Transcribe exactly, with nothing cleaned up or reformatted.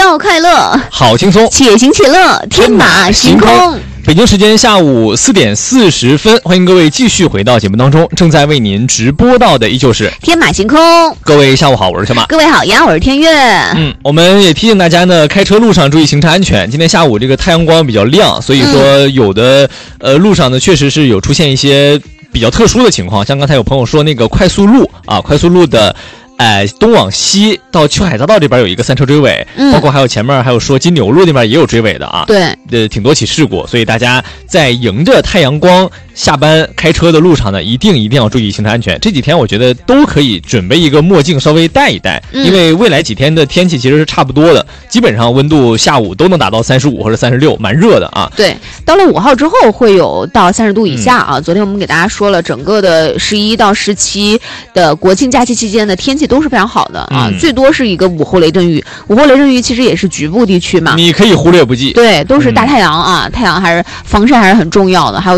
要快乐， 好轻松， 且行且乐，天马行空。 北京时间下午四点四十分，欢迎各位继续回到节目当中。正在为您直播到的依旧是天马行空。 各位下午好，我是小马。 各位好呀，我是天悦。 嗯，我们也提醒大家呢，开车路上注意行车安全。今天下午这个太阳光比较亮，所以说有的、嗯、呃路上呢确实是有出现一些比较特殊的情况，像刚才有朋友说那个快速路啊，快速路的。哎，东往西到秋海大道这边有一个三车追尾，嗯，包括还有前面还有说金牛路那边也有追尾的啊， 对， 呃，挺多起事故，所以大家在迎着太阳光下班开车的路上呢，一定一定要注意行车安全。这几天我觉得都可以准备一个墨镜，稍微戴一戴，嗯、因为未来几天的天气其实是差不多的，基本上温度下午都能达到三十五或者三十六，蛮热的啊。 对，到了五号之后会有到三十度以下啊。嗯、昨天我们给大家说了，整个的十一到十七的国庆假期期间的天气都是非常好的啊，嗯、最多是一个午后雷阵雨。午后雷阵雨其实也是局部地区嘛， 你可以忽略不计。 对，都是大太阳啊，嗯、太阳还是防晒还是很重要的。还有